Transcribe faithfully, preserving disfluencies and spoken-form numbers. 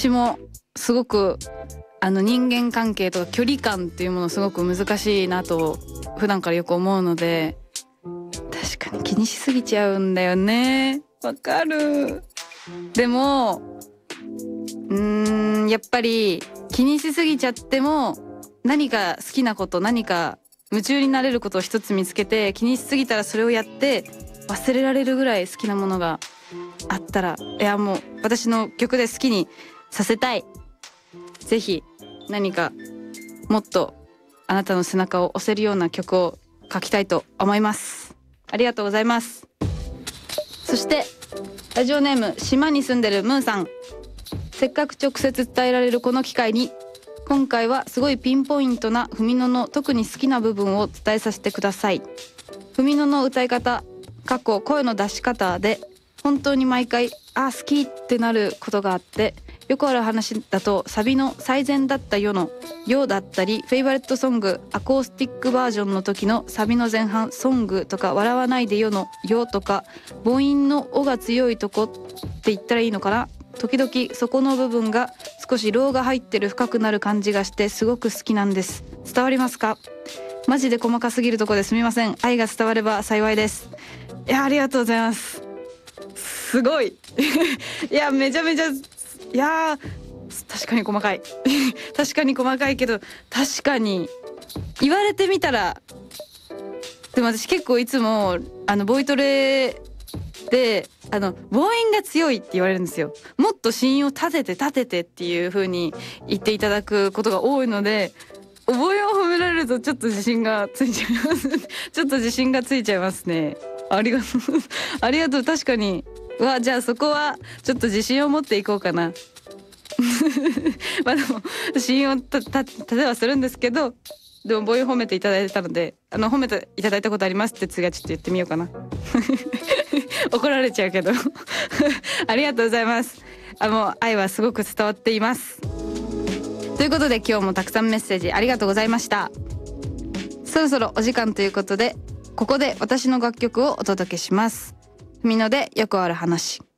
私もすごくあの人間関係とか距離感っていうものすごく難しいなと普段からよく思うので、確かに気にしすぎちゃうんだよね。わかる。でもうーんやっぱり気にしすぎちゃっても、何か好きなこと、何か夢中になれることを一つ見つけて、気にしすぎたらそれをやって忘れられるぐらい好きなものがあったら、いやもう私の曲で好きにさせたい。ぜひ何かもっとあなたの背中を押せるような曲を書きたいと思います。ありがとうございます。そしてラジオネーム島に住んでるムーさん、せっかく直接伝えられるこの機会に、今回はすごいピンポイントなふみのの特に好きな部分を伝えさせてください。ふみのの歌い方、過去声の出し方で本当に毎回あ好きってなることがあって、よくある話だとサビの最善だったよのよだったり、フェイバレットソングアコースティックバージョンの時のサビの前半ソングとか、笑わないでよのよとか、母音のおが強いとこって言ったらいいのかな、時々そこの部分が少しローが入ってる深くなる感じがしてすごく好きなんです。伝わりますか？マジで細かすぎるとこですみません。愛が伝われば幸いです。いやありがとうございます。すごいいやめちゃめちゃ、いや確かに細かい確かに細かいけど、確かに言われてみたら。でも私結構いつもあのボイトレであの母音が強いって言われるんですよ。もっと芯を立てて立ててっていう風に言っていただくことが多いので、母音を褒められるとちょっと自信がついちゃいますちょっと自信がついちゃいますね。ありがとうありがとう。確かに。わ、じゃあそこはちょっと自信を持っていこうかなまあでも芯をたた立てはするんですけど、でも母音褒めていただいたので、あの褒めていただいたことありますって次はちょっと言ってみようかな怒られちゃうけどありがとうございます。あもう愛はすごく伝わっています。ということで今日もたくさんメッセージありがとうございました。そろそろお時間ということで、ここで私の楽曲をお届けします。ふみのでよくある話。